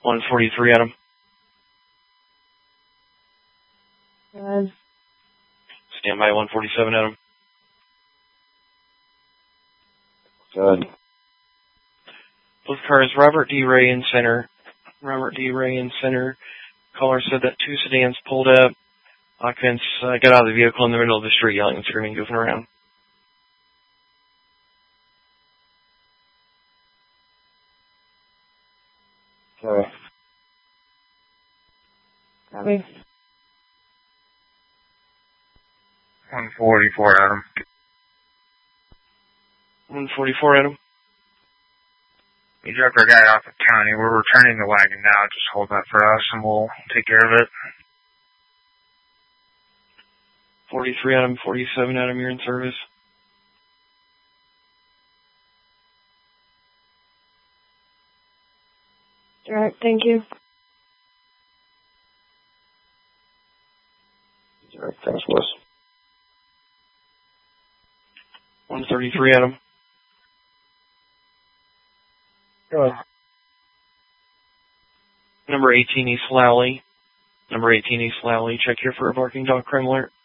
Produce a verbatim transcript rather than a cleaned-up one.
one forty-three, Adam. Good. Stand by, one forty-seven, Adam. Good. Both cars, Robert D. Ray in center. Robert D. Ray in center. Caller said that two sedans pulled up. Occupants uh, got out of the vehicle in the middle of the street, yelling and screaming, goofing around. Okay. Copy. one forty-four, Adam. one forty-four, Adam. We dropped our guy off at county. We're returning the wagon now. Just hold that for us, and we'll take care of it. forty-three, Adam. forty-seven, Adam. You're in service. All right, thank you. All right, thanks, Wes. one thirty-three, Adam. Go ahead. Number eighteen, East Lowley. Number eighteen, East Lowley. Check here for a barking dog crime alert.